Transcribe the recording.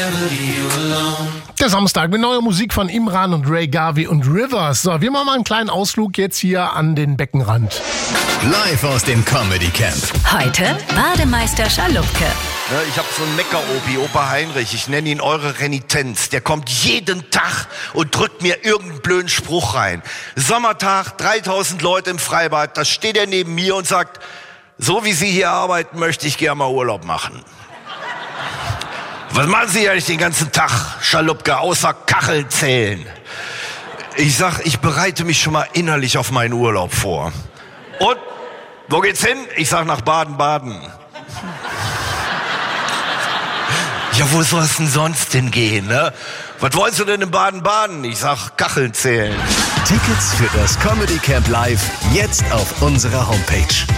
Der Samstag mit neuer Musik von Imran und Ray Garvey und Rivers. So, wir machen mal einen kleinen Ausflug jetzt hier an den Beckenrand. Live aus dem Comedy Camp. Heute Bademeister Schalupke. Ich habe so einen Mecker-Opi, Opa Heinrich, ich nenne ihn eure Renitenz. Der kommt jeden Tag und drückt mir irgendeinen blöden Spruch rein. Sommertag, 3000 Leute im Freibad, da steht er neben mir und sagt, so wie Sie hier arbeiten, möchte ich gerne mal Urlaub machen. Was machen Sie eigentlich den ganzen Tag, Schalupke, außer Kacheln zählen? Ich sag, ich bereite mich schon mal innerlich auf meinen Urlaub vor. Und, wo geht's hin? Ich sag, nach Baden-Baden. Ja, wo soll es denn sonst hingehen, ne? Was wollen Sie denn in Baden-Baden? Ich sag, Kacheln zählen. Tickets für das Comedy Camp Live jetzt auf unserer Homepage.